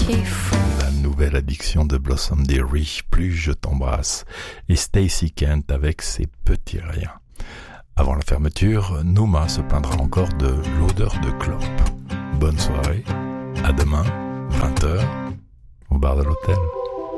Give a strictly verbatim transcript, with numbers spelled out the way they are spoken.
La nouvelle addiction de Blossom Dearie, Plus je t'embrasse, et Stacey Kent avec ses petits riens. Avant la fermeture, Nouma se plaindra encore de l'odeur de clope. Bonne soirée, à demain, vingt heures, au bar de l'hôtel.